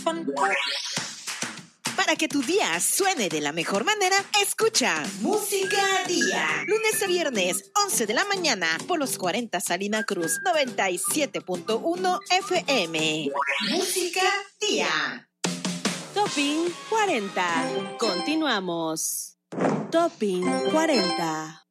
Para que tu día suene de la mejor manera, escucha Música Día. Lunes a viernes, 11 de la mañana, por los 40 Salina Cruz, 97.1 FM. Música Día. Topping 40. Continuamos. Topping 40.